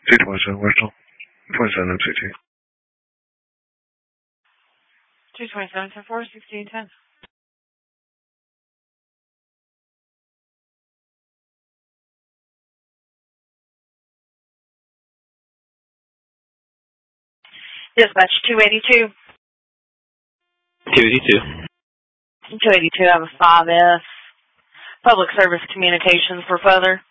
227 Westall. 27 M16. 227 10-4, 1610. Dispatch 282. 282. 282, I have a 5F. Public Service Communications for further.